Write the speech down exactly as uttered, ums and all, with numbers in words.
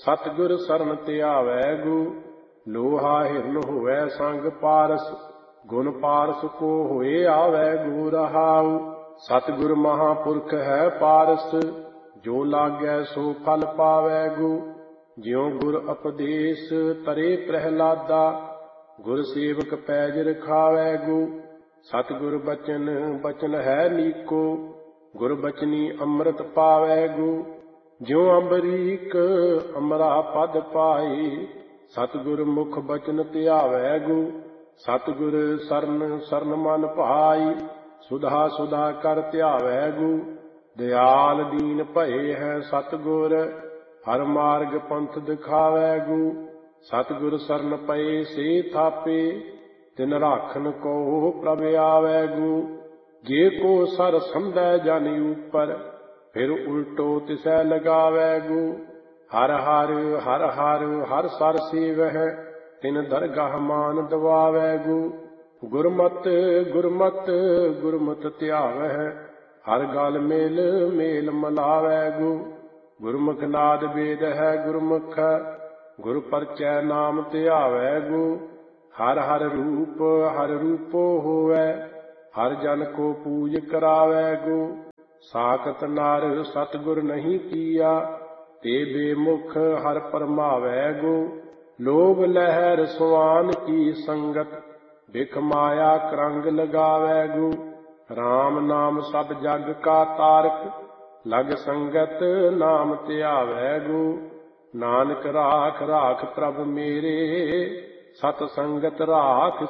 सतगुर सरन त्यावै गु। लोहा हिरन होवै संग पारस, गुण पारस को होए आवै गु रहाउ। सतगुर महापुरख है पारस, जो लागै सो फल पावै गु। ज्यों गुर उपदेश तरे प्रहलादा, गुर सेवक पैज रखावै गु। सतगुर बचन बचन है नीको, गुर बचनी अमृत पावै गु। ज्यों अम्बरीक अमरा पद पाई, सतगुर मुख बचन त्यावै गु। सतगुर सरन सरन मन भाई, सुधा सुधा कर त्यावै गु। दयाल दीन भये है सतगुर, हर मार्ग पंथ दिखावै गु। सतगुर सरन पए से थापे, तिन राखन को प्रभ आवै गु। जे को सर संधै जन ऊपर, फिर उल्टो तिसै लगावै गु। हर हर हर हर हर सर सेवह, तिन दरगाह मान दवावै गु। गुरमत गुरमत गुरमत त्यावह, हर गल मेल मेल मलावै गु। गुरमुख नाद वेद है गुरमुख, गुर परचै नाम त्यावै गु। हर हर रूप हर रूपो होवै, हर जन को पूज करावै गु। साकत नार सतगुर नहीं किया, ते बेमुख हर परमावै गु। लोभ लहर स्वान की संगत, बिख माया करंग लगावै गु। राम नाम सब जग का तारक, लग संगत नाम त्यावै गु। नानक राख राख प्रभ मेरे, सत संगत राख